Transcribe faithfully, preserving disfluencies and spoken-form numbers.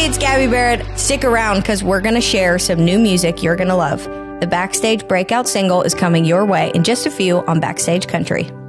Hey, it's Gabby Barrett. Stick around because we're going to share some new music you're going to love. The Backstage breakout single is coming your way in just a few on Backstage Country.